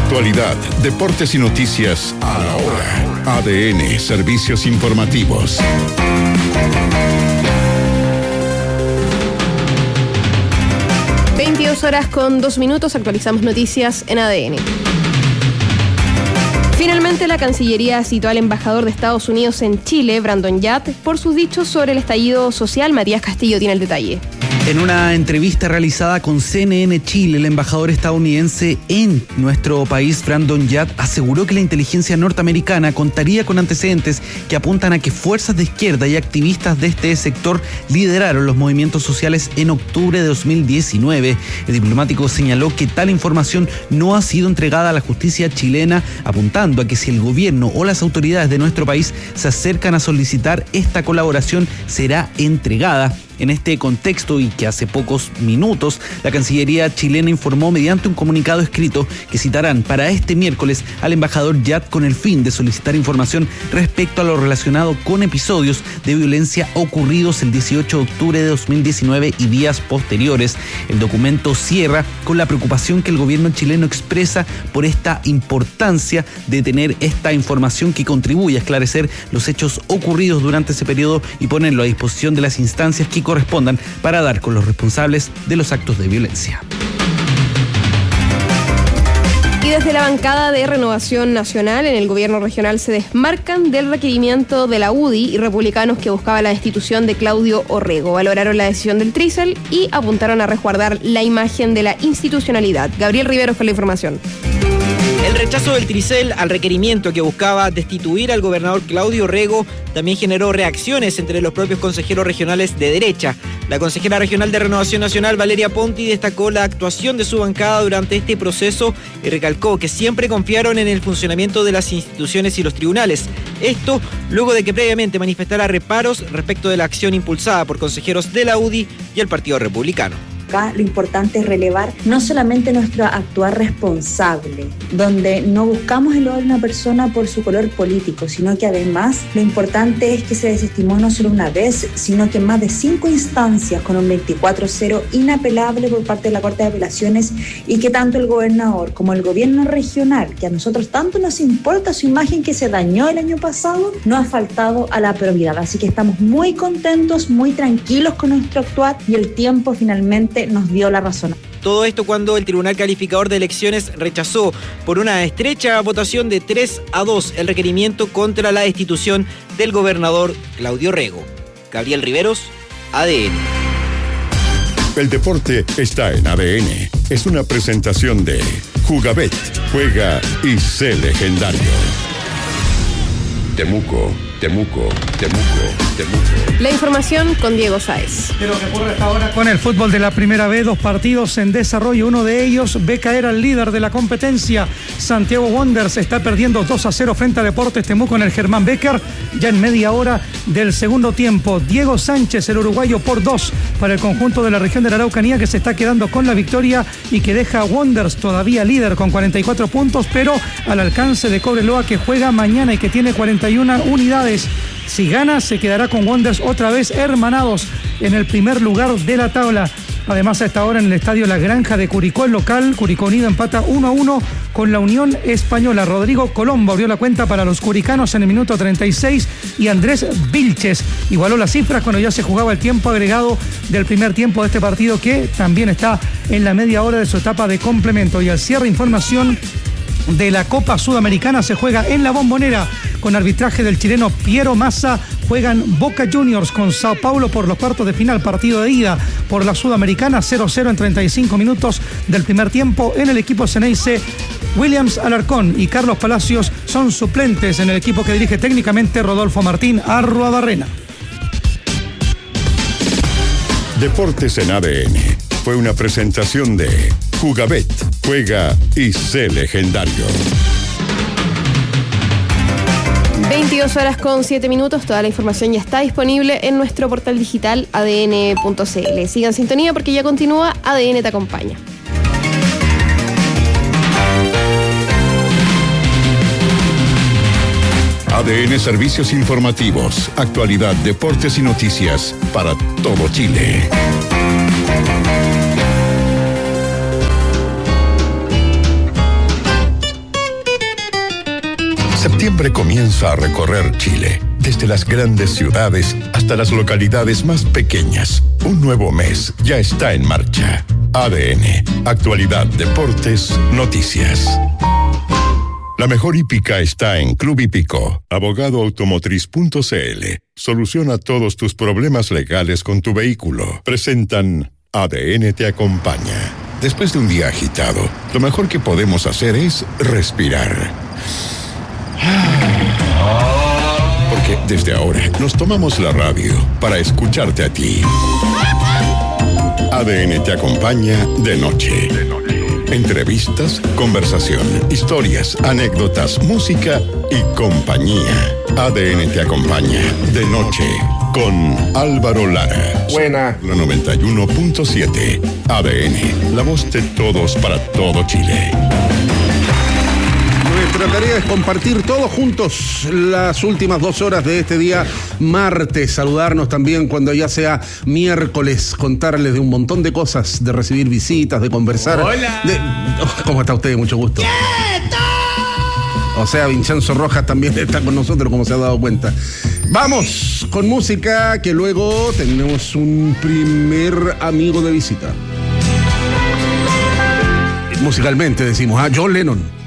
Actualidad, deportes y noticias a la hora. ADN, servicios informativos. Horas con 2 minutos, actualizamos noticias en ADN. Finalmente, la Cancillería citó al embajador de Estados Unidos en Chile, Brandon Yat, por sus dichos sobre el estallido social. Matías Castillo tiene el detalle. En una entrevista realizada con CNN Chile, el embajador estadounidense en nuestro país, Brandon Yat, aseguró que la inteligencia norteamericana contaría con antecedentes que apuntan a que fuerzas de izquierda y activistas de este sector lideraron los movimientos sociales en octubre de 2019. El diplomático señaló que tal información no ha sido entregada a la justicia chilena, apuntando a que si el gobierno o las autoridades de nuestro país se acercan a solicitar esta colaboración, será entregada. En este contexto, y que hace pocos minutos, la Cancillería chilena informó mediante un comunicado escrito que citarán para este miércoles al embajador Yat con el fin de solicitar información respecto a lo relacionado con episodios de violencia ocurridos el 18 de octubre de 2019 y días posteriores. El documento cierra con la preocupación que el gobierno chileno expresa por esta importancia de tener esta información que contribuye a esclarecer los hechos ocurridos durante ese periodo y ponerlo a disposición de las instancias que correspondan para dar con los responsables de los actos de violencia. Y desde la bancada de Renovación Nacional en el gobierno regional se desmarcan del requerimiento de la UDI y republicanos que buscaba la destitución de Claudio Orrego. Valoraron la decisión del Trisel y apuntaron a resguardar la imagen de la institucionalidad. Gabriel Riveros con la información. El rechazo del Trisel al requerimiento que buscaba destituir al gobernador Claudio Orrego también generó reacciones entre los propios consejeros regionales de derecha. La consejera regional de Renovación Nacional, Valeria Ponti, destacó la actuación de su bancada durante este proceso y recalcó que siempre confiaron en el funcionamiento de las instituciones y los tribunales. Esto luego de que previamente manifestara reparos respecto de la acción impulsada por consejeros de la UDI y el Partido Republicano. Acá lo importante es relevar no solamente nuestro actuar responsable, donde no buscamos evaluar a una persona por su color político, sino que además lo importante es que se desestimó no solo una vez, sino que en más de 5 instancias con un 24-0 inapelable por parte de la Corte de Apelaciones, y que tanto el gobernador como el gobierno regional, que a nosotros tanto nos importa su imagen que se dañó el año pasado, no ha faltado a la probidad. Así que estamos muy contentos, muy tranquilos con nuestro actuar, y el tiempo finalmente nos dio la razón. Todo esto cuando el Tribunal Calificador de Elecciones rechazó por una estrecha votación de 3-2 el requerimiento contra la destitución del gobernador Claudio Orrego. Gabriel Riveros, ADN. El deporte está en ADN. Es una presentación de Jugabet. Juega y sé legendario. Temuco, Temuco, Temuco, Temuco. La información con Diego Sáez. De lo que ocurre hasta ahora con el fútbol de la Primera B, 2 partidos en desarrollo. Uno de ellos ve caer al líder de la competencia. Santiago Wanderers está perdiendo 2-0 frente a Deportes Temuco en el Germán Becker, ya en media hora del segundo tiempo. Diego Sánchez, el uruguayo, por 2 para el conjunto de la región de la Araucanía, que se está quedando con la victoria y que deja a Wanderers todavía líder con 44 puntos, pero al alcance de Cobreloa, que juega mañana y que tiene 41 unidades. Si gana, se quedará con Wanderers otra vez hermanados en el primer lugar de la tabla. Además, a esta hora en el estadio La Granja de Curicó, el local, Curicó Unido empata 1-1 con la Unión Española. Rodrigo Colombo abrió la cuenta para los curicanos en el minuto 36 y Andrés Vilches igualó las cifras cuando ya se jugaba el tiempo agregado del primer tiempo de este partido, que también está en la media hora de su etapa de complemento. Y al cierre, información de la Copa Sudamericana. Se juega en La Bombonera con arbitraje del chileno Piero Massa. Juegan Boca Juniors con Sao Paulo por los cuartos de final, partido de ida por la Sudamericana. 0-0 en 35 minutos del primer tiempo. En el equipo Ceneice, Williams Alarcón y Carlos Palacios son suplentes en el equipo que dirige técnicamente Rodolfo Martín Arruabarrena. Deportes en ADN fue una presentación de Jugabet. Juega y sé legendario. 22 horas con 7 minutos. Toda la información ya está disponible en nuestro portal digital adn.cl. Sigan sintonía porque ya continúa ADN Te Acompaña. ADN Servicios Informativos, actualidad, deportes y noticias para todo Chile. septiembre comienza a recorrer Chile, desde las grandes ciudades hasta las localidades más pequeñas. Un nuevo mes ya está en marcha. ADN, actualidad, deportes, noticias. La mejor hípica está en Club Hípico. Abogadoautomotriz.cl. Soluciona todos tus problemas legales con tu vehículo. Presentan ADN te acompaña. Después de un día agitado, lo mejor que podemos hacer es respirar. Porque desde ahora nos tomamos la radio para escucharte a ti. ADN te acompaña de noche. Entrevistas, conversación, historias, anécdotas, música y compañía. ADN te acompaña de noche con Álvaro Lara. Buena. La 91.7. ADN, la voz de todos para todo Chile. Nuestra tarea es compartir todos juntos las últimas 2 horas de este día martes, saludarnos también cuando ya sea miércoles, contarles de un montón de cosas, de recibir visitas, de conversar. Hola. ¿Cómo está usted? Mucho gusto. O sea, Vincenzo Rojas también está con nosotros, como se ha dado cuenta. Vamos con música, que luego tenemos un primer amigo de visita. Musicalmente decimos, John Lennon.